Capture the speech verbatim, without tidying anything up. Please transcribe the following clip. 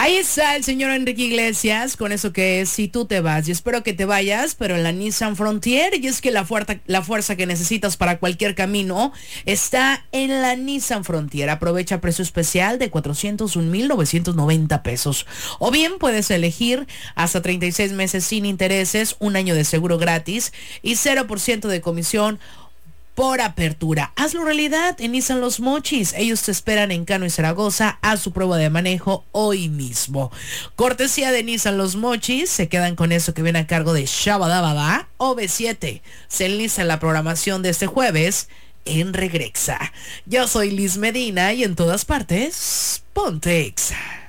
Ahí está el señor Enrique Iglesias con eso que es Si tú te vas. Y espero que te vayas, pero en la Nissan Frontier. Y es que la fuerza, la fuerza que necesitas para cualquier camino está en la Nissan Frontier. Aprovecha precio especial de cuatrocientos un mil novecientos noventa pesos. O bien puedes elegir hasta treinta y seis meses sin intereses, un año de seguro gratis y cero por ciento de comisión por apertura. Hazlo realidad en Nissan Los Mochis. Ellos te esperan en Cano y Zaragoza. Haz su prueba de manejo hoy mismo. Cortesía de Nissan Los Mochis. Se quedan con eso que viene a cargo de Shabadabada o B siete. Se enlista en la programación de este jueves en Regrexa. Yo soy Liz Medina y en todas partes, ponte Exa.